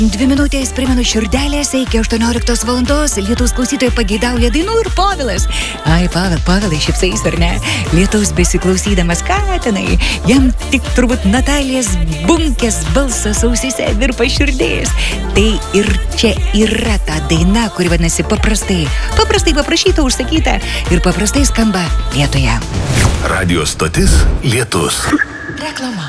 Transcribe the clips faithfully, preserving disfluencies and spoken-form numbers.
Dvi minutės primenu širdelėse iki aštuonioliktos valandos. Lietuvos klausytojai pageidauja dainų ir Povilas. Ai, Pavel, Pavelai šipsais, ar ne? Lietuvos besiklausydamas katinai. Jam tik turbūt Natalijos Bunkės balsas ausyse virpa širdės. Tai ir čia yra ta daina, kuri vadinasi Paprastai. Paprastai paprašyta, užsakyta ir paprastai skamba Lietuje. Radio stotis Lietus. Reklama.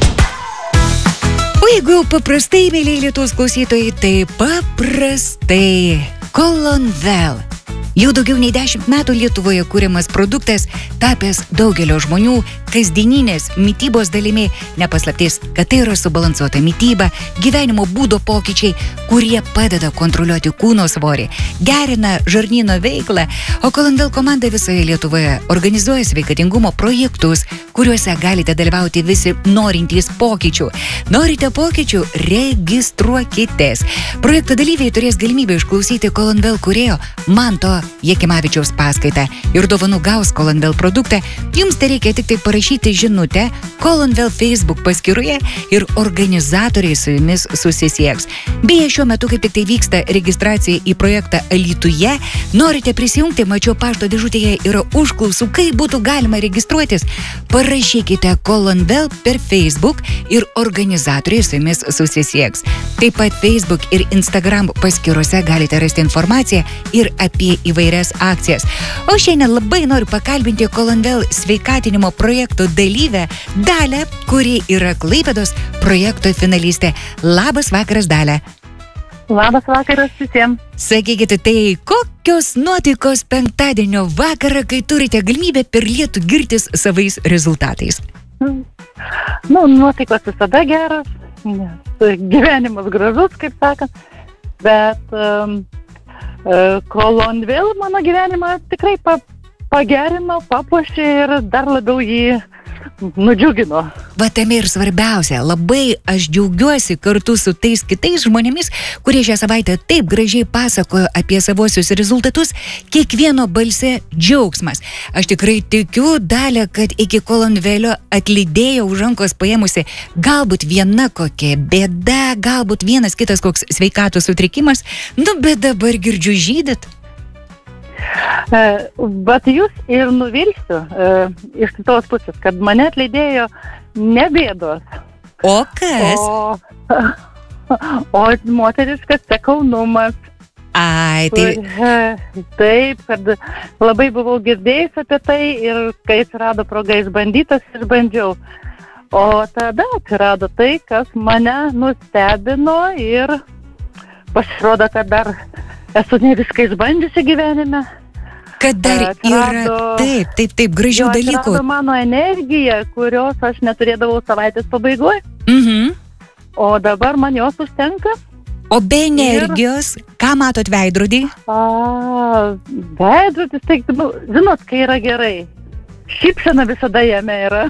O jeigu jau paprastai, mėlyje Lietuvos klausytojai, tai paprastai. Colonvel. Jau daugiau nei dešimt metų Lietuvoje kūriamas produktas, tapęs daugelio žmonių kasdieninės mitybos dalimi, nepaslaptis, kad tai yra subalansuota mityba, gyvenimo būdo pokyčiai, kurie padeda kontroliuoti kūno svorį, gerina žarnyno veiklą, o Colonvel komanda visoje Lietuvoje organizuoja sveikatingumo projektus, kuriuose galite dalyvauti visi norintys pokyčių. Norite pokyčių? Registruokitės. Projekto dalyviai turės galimybę išklausyti Colonvel kūrėjo Manto Jekimavičiaus paskaitą ir dovanų gaus Colonvel produktą. Jums tai reikia tik tai parašyti žinutę Colonvel Facebook paskyroje ir organizatoriai su jumis susisieks. Beje, šiuo metu kaip tik tai vyksta registracija į projektą Alytuje. Norite prisijungti, mačiau pašto dėžutėje yra užklausų, kaip būtų galima registruotis. Parašykite Colonvel per Facebook ir organizatoriai su jumis susisieks. Taip pat Facebook ir Instagram paskyrose galite rasti informaciją ir apie įvairias akcijas. O šiandien labai noriu pakalbinti Colonvel sveikatinimo projekto dalyvę Dalią, kuri yra Klaipėdos projekto finalistė. Labas vakaras, Dalia. Labas vakaras visiems. Sakykite, tai kokios nuotaikos penktadienio vakarą, kai turite galimybę per lietų girtis savais rezultatais? Nu, nuotaikos visada geras, nes gyvenimas gražus, kaip sakant, bet um, uh, Colonvel mano gyvenimą tikrai pa, pagerino, papuošė ir dar labiau jį nudžiugino. Va tame ir svarbiausia, labai aš džiaugiuosi kartu su tais kitais žmonėmis, kurie šią savaitę taip gražiai pasakojo apie savosius rezultatus, kiekvieno balse džiaugsmas. Aš tikrai tikiu, Dalia, kad iki Colonvelio atlydėjo už rankos paėmusi galbūt viena kokia bėda, galbūt vienas kitas koks sveikatos sutrikimas, nu bet dabar girdžiu žydat. Uh, bet jūs ir nuvilsiu uh, iš tos pusės, kad mane atleidėjo ne bėdos. O kas? O, o moteriškas sekaunumas. Ai, tai... Uh, taip, kad labai buvau girdėjus apie tai ir kai atsirado proga išbandytas, išbandžiau. O tada atsirado tai, kas mane nustebino ir pasirodo, kad dar esu ne viską išbandžiusi gyvenime. Kad dar atrado, yra taip, taip, taip, gražių jo, dalykų. Atrado mano energija, kurios aš neturėdavau savaitės pabaigoje. Mhm. O dabar man jos užtenka. O be energijos, ir... ką matot veidrodį? A, veidrodis, tai, nu, žinot, kai yra gerai. Šypsena visada jame yra.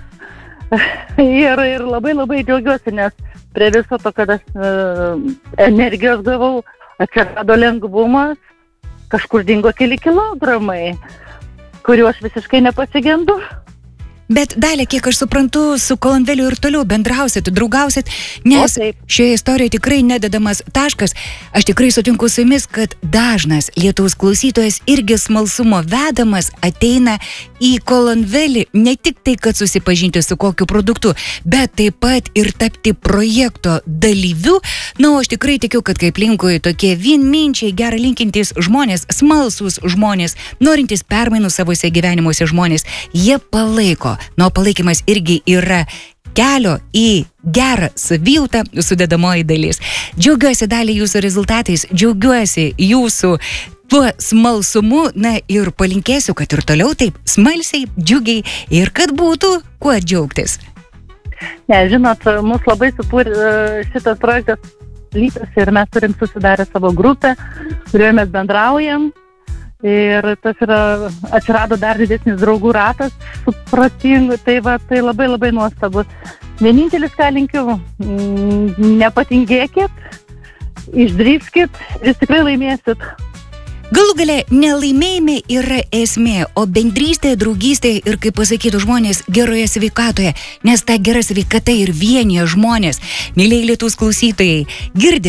ir, ir labai labai džiaugiuosi, nes prie viso to, kad aš uh, energijos gavau, atsirado lengvumas, kažkur dingo keli kilogramai, kuriuo aš visiškai nepasigendu. Bet, Dalia, kiek aš suprantu, su Colonveliu ir toliau bendrausit, draugausit, nes šioje istorijoje tikrai nededamas taškas. Aš tikrai sutinku su jumis, kad dažnas Lietuvos klausytojas irgi smalsumo vedamas ateina į Colonvelį ne tik tai, kad susipažinti su kokiu produktu, bet taip pat ir tapti projekto dalyviu. Na, o aš tikrai tikiu, kad kaip linkui tokie vienminčiai, gerą linkintys žmonės, smalsūs žmonės, norintys permainų savose gyvenimuose žmonės, jie palaiko. Na, palaikymas irgi yra kelio į gerą savijautą sudedamoji dalis. Džiaugiuosi, Dalia, jūsų rezultatais, džiaugiuosi jūsų tuo smalsumu, na ir palinkėsiu, kad ir toliau taip smalsiai, džiugiai ir kad būtų kuo džiaugtis. Ne, žinot, mus labai supūrė šitas projektas Lytas ir mes turim susidarę savo grupę, kurioje mes bendraujam. Ir tas yra, atsirado dar didesnis draugų ratas, supratingu, tai va, tai labai labai nuostabus. Vienintelis, ką linkiu, nepatingėkit, išdrįskit ir tikrai laimėsit. Galų gale nelaimėjime yra esmė, o bendrystė, draugystė ir, kaip pasakytų žmonės, geroje sveikatoje, nes ta gera sveikata ir vienyje žmonės. Mėlyje Lietuvos klausytojai, girdit?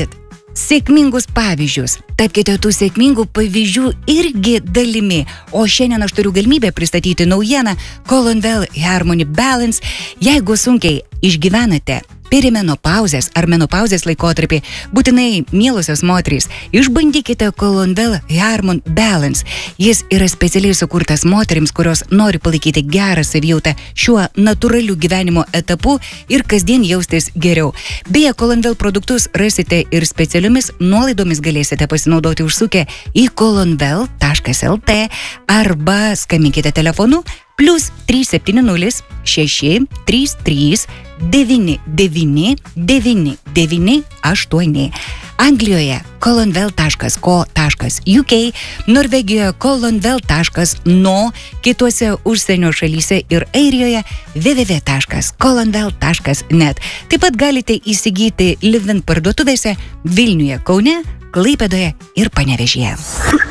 sėkmingus pavyzdžius. Tapkite tų sėkmingų pavyzdžių irgi dalimi. O šiandien aš turiu galimybę pristatyti naujieną Colonvel Harmony Balance. Jeigu sunkiai išgyvenate perimenopauzės ar menopauzės laikotarpį, būtinai, mielosios moterys, išbandykite Colonvel Harmony Balance. Jis yra specialiai sukurtas moterims, kurios nori palaikyti gerą savijautą šiuo natūraliu gyvenimo etapu ir kasdien jaustis geriau. Beje, Colonvel produktus rasite ir specialiomis nuolaidomis galėsite pasinaudoti užsukę į colonvel taškas lt arba skambinkite telefonu plus trys septyni nulis šeši trys trys devyni devyni devyni devyni aštuoni. Anglijoje colonvel taškas co taškas uk, Norvegijoje colonvel taškas no, kituose užsienio šalyse ir Airijoje w w w taškas colonvel taškas net. Taip pat galite įsigyti Livin parduotuvėse Vilniuje, Kaune, Klaipėdoje ir Panevėžyje.